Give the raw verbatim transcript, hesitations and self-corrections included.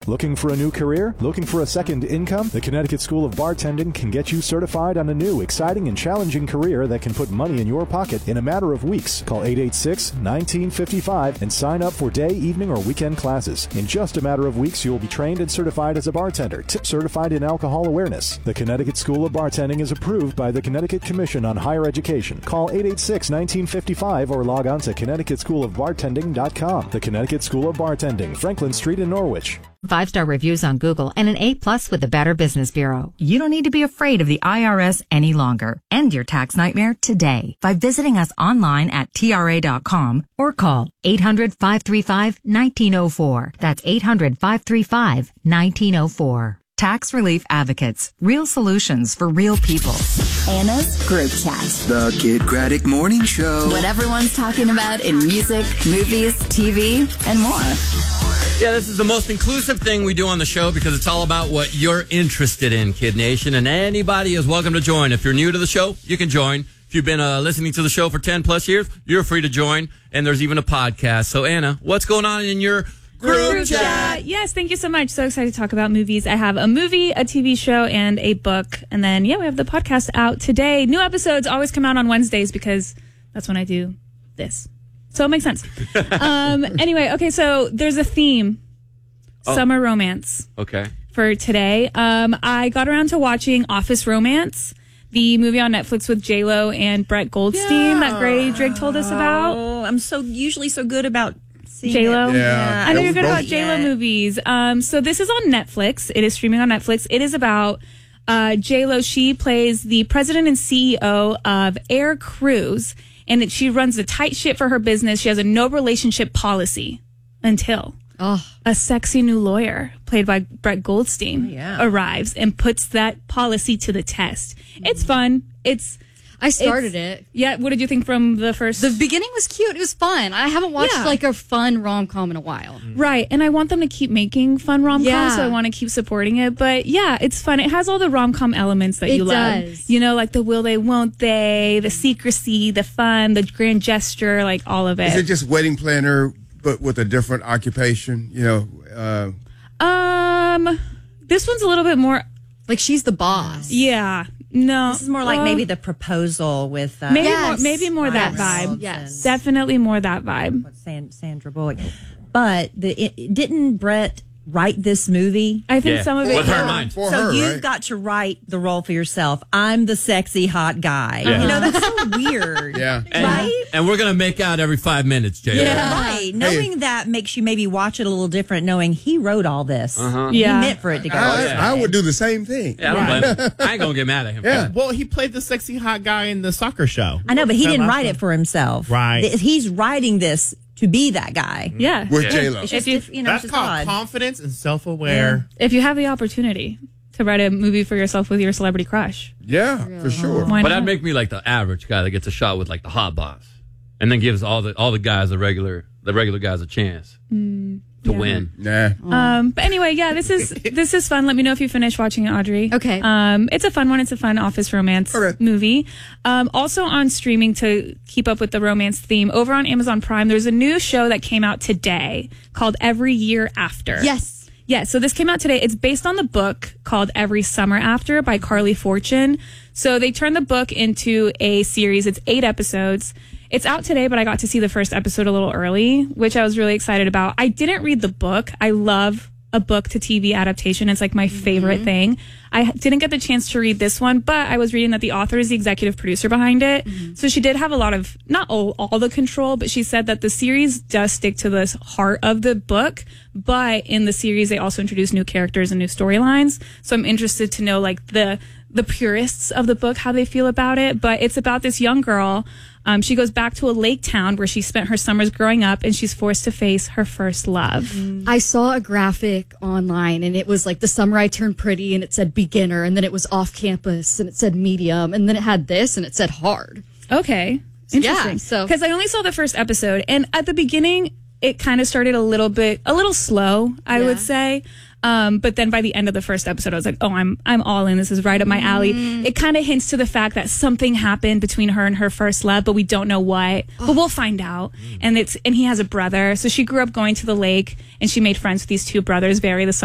Looking for a new career? Looking for a second income? The Connecticut School of Bartending can get you certified on a new, exciting, and challenging career that can put money in your pocket in a matter of weeks. Call eight eight six, one nine five five and sign up for day, evening, or weekend classes. In just a matter of weeks, you will be trained and certified as a bartender, tip certified in alcohol awareness. The Connecticut School of Bartending is approved by the Connecticut Commission on Higher Education. Call eight eight six, one nine five five or log on to connecticut school of bartending dot com. The Connecticut School of Bartending, Franklin Street in Norwich. Five-star reviews on Google and an A plus with the Better Business Bureau. You don't need to be afraid of the I R S any longer. End your tax nightmare today by visiting us online at T R A dot com or call eight hundred, five three five, one nine zero four. That's eight hundred, five three five, one nine zero four. Tax Relief Advocates. Real solutions for real people. Anna's Group Chat. The Kid Craddock Morning Show. What everyone's talking about in music, movies, T V, and more. Yeah, this is the most inclusive thing we do on the show because it's all about what you're interested in, Kid Nation. And anybody is welcome to join. If you're new to the show, you can join. If you've been uh, listening to the show for ten plus years, you're free to join. And there's even a podcast. So, Anna, what's going on in your group, group chat? chat? Yes, thank you so much. So excited to talk about movies. I have a movie, a T V show, and a book. And then, yeah, we have the podcast out today. New episodes always come out on Wednesdays because that's when I do this. So it makes sense. um, anyway, okay, so there's a theme. Oh. Summer romance. Okay. For today. Um, I got around to watching Office Romance, the movie on Netflix with J-Lo and Brett Goldstein yeah. that Gray Drake told us about. Oh, I'm so usually so good about seeing J-Lo? It. Yeah. I know you're good about J-Lo movies. Um, so this is on Netflix. It is streaming on Netflix. It is about uh, J-Lo. She plays the president and C E O of Air Cruise. And that she runs a tight ship for her business. She has a no relationship policy until oh. a sexy new lawyer, played by Brett Goldstein, oh, yeah. arrives and puts that policy to the test. Mm. It's fun. It's I started it's, it. Yeah. What did you think from the first? The beginning was cute. It was fun. I haven't watched yeah. like a fun rom-com in a while. Right. And I want them to keep making fun rom-coms, yeah. so I want to keep supporting it. But yeah, it's fun. It has all the rom-com elements that it you love. Does. You know, like the will they, won't they, the secrecy, the fun, the grand gesture, like all of it. Is it just wedding planner, but with a different occupation? You know, uh... Um, this one's a little bit more... Like she's the boss. Yeah. No, this is more like uh, maybe the proposal with uh, maybe yes. more, maybe more that vibe. Yes, definitely more that vibe. Sandra Bullock, but the it, didn't Brett write this movie? I think yeah. some of it with her mind. So her, you've right? got to write the role for yourself. I'm the sexy hot guy. Yeah. You know, that's so weird. Yeah, and, right. And we're gonna make out every five minutes, Jay. Yeah, right. Knowing hey. that makes you maybe watch it a little different. Knowing he wrote all this, uh-huh. yeah, he meant for it to go. I, yeah. I would do the same thing. Yeah, I, don't blame him. I ain't gonna get mad at him. Yeah. Well, he played the sexy hot guy in the soccer show. I know, but he didn't write it for himself. Right. He's writing this to be that guy. Yeah. With yeah. J-Lo. It's just, if, you know, That's it's called odd. confidence and self-aware. Yeah. If you have the opportunity to write a movie for yourself with your celebrity crush. Yeah, for sure. Why but not? that'd make me like the average guy that gets a shot with like the hot boss, and then gives all the all the guys the regular the regular guys a chance mm, to yeah. win. Nah. Um. But anyway, yeah, this is this is fun. Let me know if you finish watching it, Audrey. Okay. Um. It's a fun one. It's a fun office romance okay. movie. Um. Also on streaming to keep up with the romance theme over on Amazon Prime. There's a new show that came out today called Every Year After. Yes. Yeah, so this came out today. It's based on the book called Every Summer After by Carly Fortune. So they turned the book into a series. It's eight episodes. It's out today, but I got to see the first episode a little early, which I was really excited about. I didn't read the book. I love a book to T V adaptation. It's like my favorite mm-hmm. thing. I didn't get the chance to read this one, but I was reading that the author is the executive producer behind it. Mm-hmm. So she did have a lot of, not all, all the control, but she said that the series does stick to the heart of the book. But in the series, they also introduce new characters and new storylines. So I'm interested to know like the, the purists of the book, how they feel about it. But it's about this young girl. Um, she goes back to a lake town where she spent her summers growing up, and she's forced to face her first love. I saw a graphic online, and it was like the summer I turned pretty, and it said beginner, and then it was off campus, and it said medium, and then it had this, and it said hard. Okay. Interesting. Yeah, so because I only saw the first episode, and at the beginning, it kind of started a little bit, a little slow, I yeah. would say. Um, but then by the end of the first episode, I was like, oh, I'm I'm all in. This is right up my alley. Mm. It kind of hints to the fact that something happened between her and her first love, but we don't know what. Oh. But we'll find out. Mm. And it's and he has a brother. So she grew up going to the lake, and she made friends with these two brothers, Barry the